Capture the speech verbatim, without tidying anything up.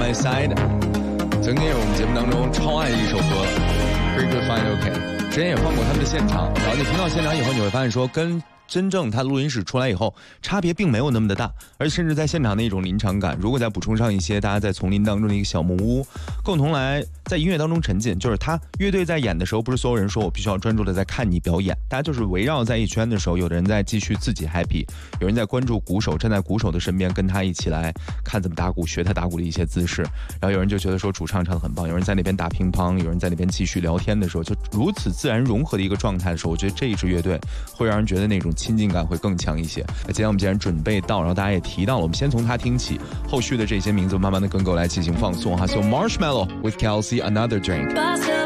My Side， 曾经也是我们节目当中超爱的一首歌 Pretty Fine OK， 之前也放过他们的现场，然后你听到现场以后，你会发现说跟真正他录音室出来以后差别并没有那么的大，而甚至在现场的一种临场感，如果再补充上一些大家在丛林当中的一个小木屋，共同来在音乐当中沉浸，就是他乐队在演的时候，不是所有人说我必须要专注的在看你表演，大家就是围绕在一圈的时候，有的人在继续自己 happy， 有人在关注鼓手，站在鼓手的身边跟他一起来看怎么打鼓，学他打鼓的一些姿势，然后有人就觉得说主唱唱得很棒，有人在那边打乒乓，有人在那边继续聊天的时候，就如此自然融合的一个状态的时候，我觉得这一支乐队会让人觉得那种亲近感会更强一些。今天我们既然准备到，然后大家也提到了，我们先从他听起，后续的这些名字慢慢的跟各位来进行放送哈。So Marshmallow with Kelsey Another Drink。